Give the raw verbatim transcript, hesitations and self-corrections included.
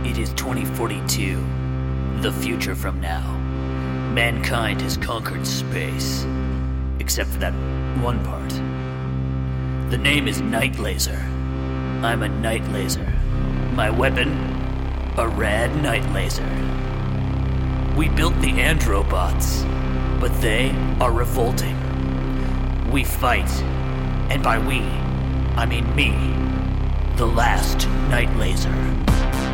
It is twenty forty-two, the future from now. Mankind has conquered space, except for that one part. The name is Night Laser. I'm a Night Laser. My weapon, a rad Night Laser. We built the Androbots, but they are revolting. We fight, and by we, I mean me, the last Night Laser.